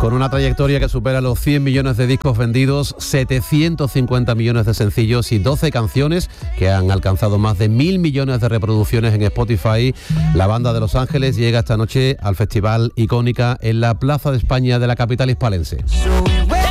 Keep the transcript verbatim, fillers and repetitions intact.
Con una trayectoria que supera los cien millones de discos vendidos, setecientos cincuenta millones de sencillos y doce canciones que han alcanzado más de mil millones de reproducciones en Spotify, la banda de Los Ángeles llega esta noche al Festival Icónica en la Plaza de España de la capital hispalense.